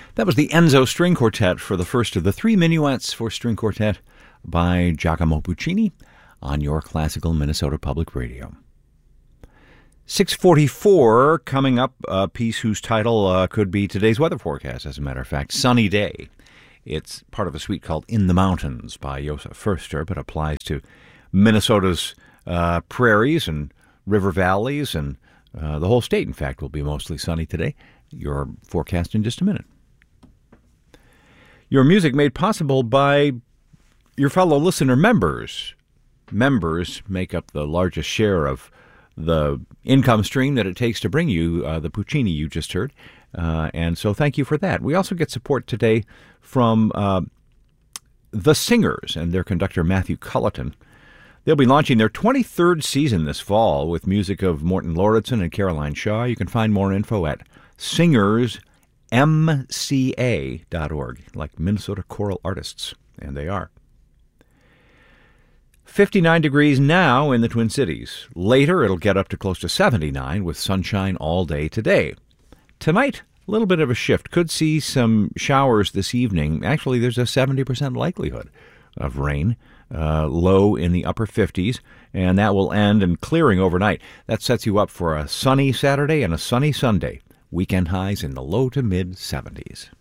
That was the Enzo String Quartet for the first of the three minuets for string quartet by Giacomo Puccini on your classical Minnesota Public Radio. 6:44, coming up, a piece whose title could be today's weather forecast, as a matter of fact, Sunny Day. It's part of a suite called In the Mountains by Josef Förster, but applies to Minnesota's prairies and river valleys, and the whole state, in fact, will be mostly sunny today. Your forecast in just a minute. Your music made possible by your fellow listener members. Members make up the largest share of the income stream that it takes to bring you the Puccini you just heard. And so thank you for that. We also get support today from The Singers and their conductor Matthew Culleton. They'll be launching their 23rd season this fall with music of Morton Lauritsen and Caroline Shaw. You can find more info at singersmca.org, like Minnesota Choral Artists, and they are. 59 degrees now in the Twin Cities. Later, it'll get up to close to 79 with sunshine all day today. Tonight, a little bit of a shift. Could see some showers this evening. Actually, there's a 70% likelihood of rain, low in the upper 50s, and that will end in clearing overnight. That sets you up for a sunny Saturday and a sunny Sunday. Weekend highs in the low to mid 70s.